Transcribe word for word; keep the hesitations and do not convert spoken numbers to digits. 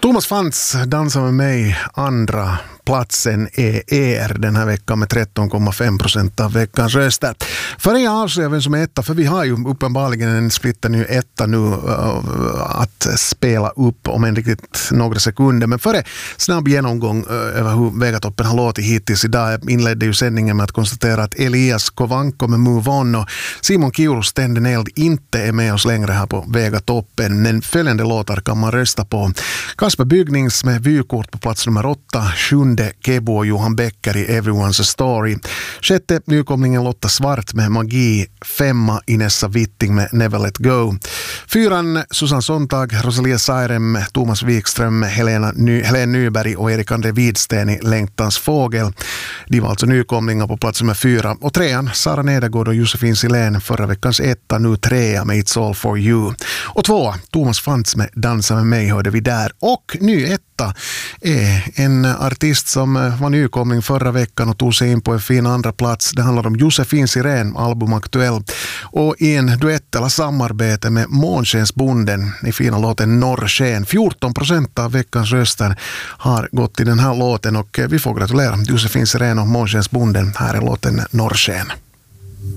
Thomas Fantz dansar med mig. Andra platsen är er den här veckan med tretton komma fem procent av veckans röster. För jag avslöjar vem som är etta, för vi har ju uppenbarligen en splitter ny etta nu uh, att spela upp om en riktigt några sekunder. Men före snabb genomgång uh, över hur Vegatoppen har låtit hittills idag. Jag inledde ju sändningen med att konstatera att Elias Kovanko med Move On och Simon Kiurus Tänden eld inte är med oss längre här på Vegatoppen. Men följande låtar kan man rösta på. Kasper Bygnings med vykort på plats nummer åtta. Sjunde Kebo och Johan Becker i Everyone's a Story. Sjätte nykomlingen Lotta Svart med Magi. Femma Inessa Witting med Never Let Go. Fyran Susanne Sontag, Rosalia Sairem, Thomas Wikström, Helena Ny, Helene Nyberg och Erik André Widsten i Längtans fågel. De var alltså nykomlingar på plats nummer fyra. Och trean Sara Nedergård och Josefin Silén, förra veckans etta, nu trea med It's All For You. Och tvåa Thomas Fantz med Dansa med mig hörde vi där. Och ny etta är en artist som var nykomling förra veckan och tog sig in på en fin andra plats. Det handlar om Josefin Silén, album Aktuell. Och i en duett eller samarbete med Månskensbonden i fina låten Norrsken. fjorton procent av veckans röster har gått i den här låten och vi får gratulera Josefin Silén och Månskensbonden. Här är låten Norrsken.